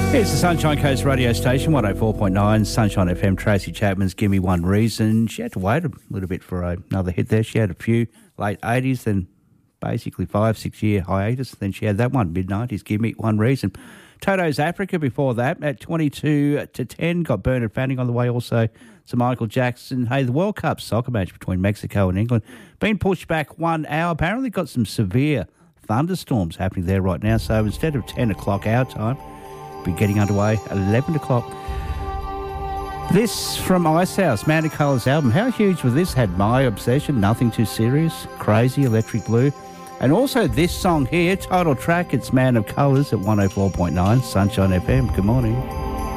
It's the Sunshine Coast radio station, 104.9, Sunshine FM. Tracy Chapman's Give Me One Reason. She had to wait a little bit for another hit there. She had a few late 80s, then basically 5-6 year hiatus. Then she had that one, mid-90s, Give Me One Reason. Toto's Africa before that at 22-10. Got Bernard Fanning on the way also. So Michael Jackson. Hey, the World Cup soccer match between Mexico and England been pushed back 1 hour. Apparently got some severe thunderstorms happening there right now. So instead of 10 o'clock our time, be getting underway 11 o'clock. This from Icehouse, Man of Colours album. How huge was this? Had My Obsession, Nothing Too Serious, Crazy, Electric Blue. And also this song here, title track, it's Man of Colours at 104.9 Sunshine FM. Good morning.